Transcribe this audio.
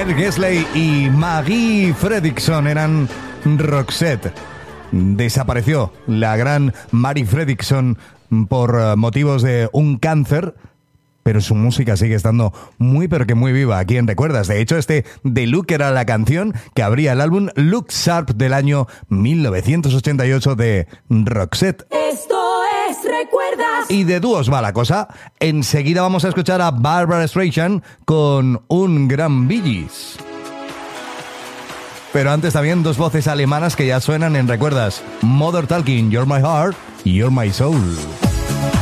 Eric Astley y Maggie Fredriksson eran Roxette. Desapareció la gran Mary Fredriksson por motivos de un cáncer, pero su música sigue estando muy pero que muy viva aquí en Recuerdas. De hecho, The Look era la canción que abría el álbum Look Sharp del año 1988 de Roxette. Esto es Recuerdas. Y de dúos va la cosa. Enseguida vamos a escuchar a Barbra Streisand con un gran Bee Gees. Pero antes también dos voces alemanas que ya suenan en Recuerdas. Mother Talking, You're My Heart y You're My Soul.